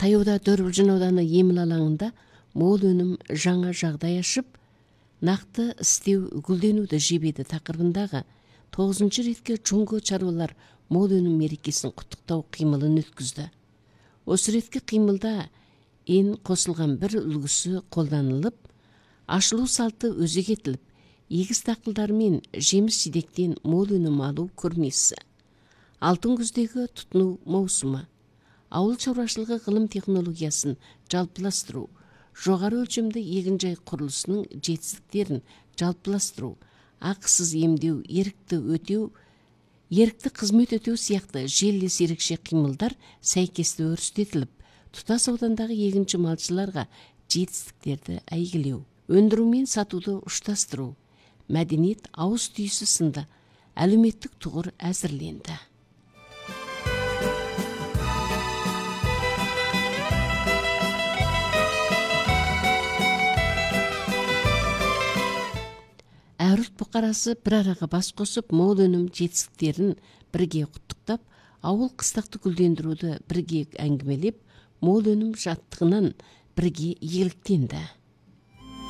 Таяуда Дөрбүлжүн ауданы Еміл алаңында мол өнім жаңа жағдай ашып, нақты істеу гүлденуді жебеді тақырыбындағы 9-шы ретке чоңго чарбалар мол өнім мерекесін құттықтау қимылын өткізді. Осы ретке қимылда ен қосылған бір үлгісі қолданылып, ашылу салты өзек етіліп, егіс дақылдары мен жеміс жидектен мол өнім алу көрмесі, алтын күздегі тұтыну маусымы, ауыл шаруашылығы ғылым технологиясын жалпыластыру, жоғары өлшемді егінжай құрылысының жетістіктерін жалпыластыру, ақысыз емдеу, ерікті қызмет өтеу сияқты желілес ерекше қимылдар сәйкесті өрістетіліп, тұтас аудандағы егінші малшыларға жетістіктерді әйгілеу, өндіру мен сатуды ұштастыру, мәдениет ауыз түйісі сынды әлеуметтік тұғыр әзірленді. Әріт бұқарасы бір араға бас қосып, мол өнім жетістіктерін бірге құттықтап, ауыл қыстақты гүлдендіруді бірге әңгімелеп, мол өнім жаттығынан бірге игіліктенді.